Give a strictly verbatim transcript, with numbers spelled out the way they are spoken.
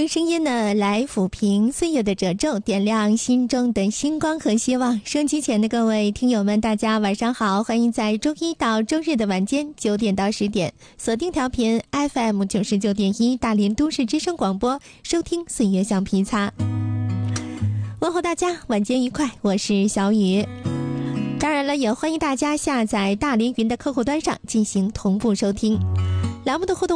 用声音呢来抚平岁月的褶皱，点亮心中的星光和希望。收机前的各位听友们，大家晚上好，欢迎在周一到周日的晚间九点到十点锁定调频 F M 九十九点一大连都市之声广播，收听岁月橡皮擦。问候大家晚间愉快，我是小雨。当然了，也欢迎大家下载大连云的客户端上进行同步收听栏目的互动。